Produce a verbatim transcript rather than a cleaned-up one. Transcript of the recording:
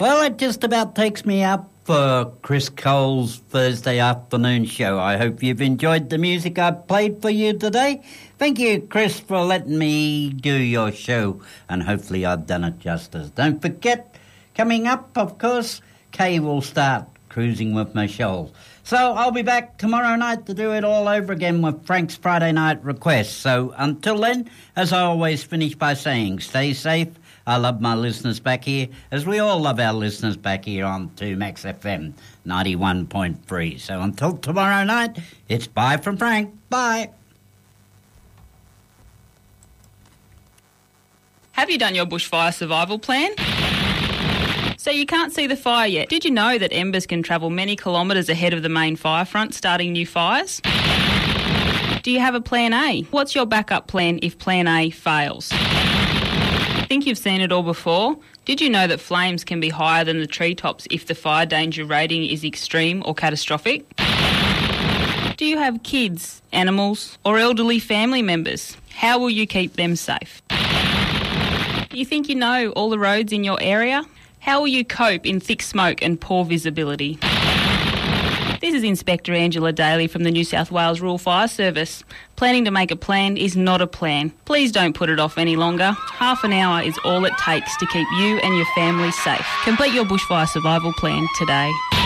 Well, it just about takes me up for Chris Cole's Thursday afternoon show. I hope you've enjoyed the music I played for you today. Thank you, Chris, for letting me do your show, and hopefully I've done it justice. Don't forget, coming up, of course, Kay will start Cruising with Michelle. So I'll be back tomorrow night to do it all over again with Frank's Friday Night Request. So until then, as I always finish by saying, stay safe. I love my listeners back here, as we all love our listeners back here on two Max F M ninety-one point three. So until tomorrow night, it's bye from Frank. Bye. Have you done your bushfire survival plan? So you can't see the fire yet. Did you know that embers can travel many kilometres ahead of the main fire front, starting new fires? Do you have a plan A? What's your backup plan if plan A fails? Think you've seen it all before? Did you know that flames can be higher than the treetops if the fire danger rating is extreme or catastrophic? Do you have kids, animals, or elderly family members? How will you keep them safe? Do you think you know all the roads in your area? How will you cope in thick smoke and poor visibility? This is Inspector Angela Daly from the New South Wales Rural Fire Service. Planning to make a plan is not a plan. Please don't put it off any longer. Half an hour is all it takes to keep you and your family safe. Complete your bushfire survival plan today.